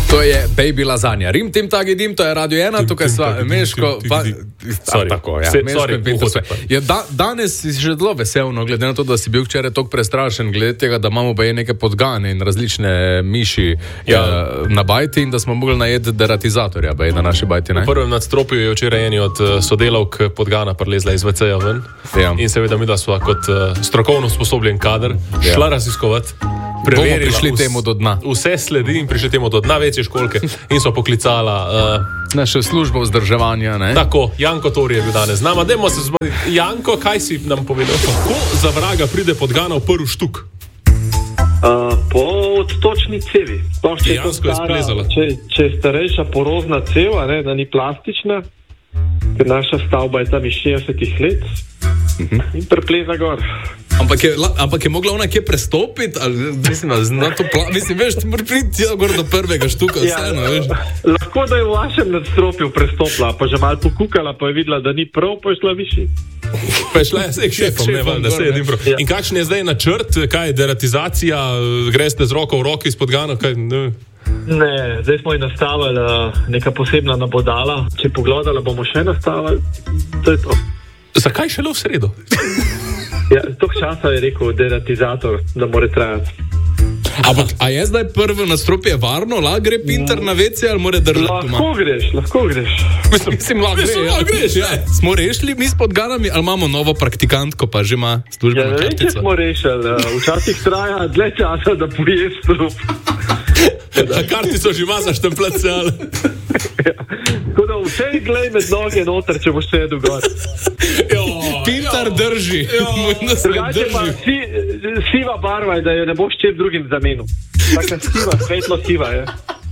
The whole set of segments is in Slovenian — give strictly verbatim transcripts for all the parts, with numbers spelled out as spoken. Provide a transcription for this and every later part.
To je Baby Lasagna. Rim tim tagi dim, to je Radio ena, tukaj sva Meško, pa tako, ja. Meško in Pinter sve. Ja, da, danes si že zelo veselno, glede na to, da si bil včeraj toliko prestrašen, glede tega, da imamo baje neke podgane in različne miši ja. uh, na bajti in da smo mogli najeti deratizatorja baje na naši bajti, ne? V prvem nadstropju je včeraj eni od sodelavk podgana prelezla iz ve ceja ven ja. In seveda mi da sva kot uh, strokovno sposobljen kader ja. šla raziskovati. Bomo prišli temu do dna. Vse sledi in prišli temu do dna večje školke in so poklicala uh, naše službo vzdrževanja, ne? Tako, Janko Tori je bil danes z nama. Dajmo se zbaviti. Janko, kaj si nam povedal? Kako za vraga pride podgana v prvi štuk? Uh, po odtočni cevi. Če je stara, če, če je starejša porozna ceva, ne, da ni plastična, ker naša stavba je tam iz šestdesetih let uh-huh. in prepleza gor. Ampak je, ampak je mogla ona kje prestopiti? Ali, mislim, na to pla... mislim, veš, ti mora priti gor do prvega štuka, ja, vseeno, veš. Lahko da je v vašem nadstropju prestopila, pa že malo pokukala, pa je videla, da ni prav, pa je šla višji. Pa je šla je k šefom, ne vam, da se je ni prav. Ja. In kakšen je zdaj načrt, kaj je deratizacija, greste z roko v roki izpod gano, kaj, ne? Ne, zdaj smo ji nastavili neka posebna nabodala, če pogledala bomo še nastavili, to je to. Zakaj šele v sredo? Ja, tok časa je rekel deratizator, da mora trajati. Ampak, a je zdaj prvo nadstropje varno? Lahko gre Pinter na ve ce ali mora držati doma? Lahko greš, lahko greš. Mislim, mislim lahko gre, ja. greš, ja. Smo rešili mi s podganami ali imamo novo praktikantko, pa že ima službeno ja, kartico? Ja, ne smo rešili. Včasih traja dlje časa, da poje strup. Ta kartico že ima za štemplece, ali? Ja. Tako da vse glej med noge noter, če boš sedel gor. Pinter drži. Drugače pa si, siva barva je, da jo ne boš čep drugim zamenil. Taka siva, svetlo siva je.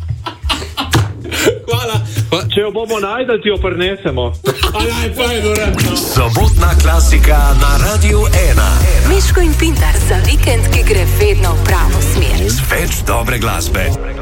Hvala. Če jo bomo najdel, ti jo prinesemo. Sobotna klasika na Radio ena. Meško in Pinter za vikend, ki gre vedno v pravo smer. Z več dobre glasbe.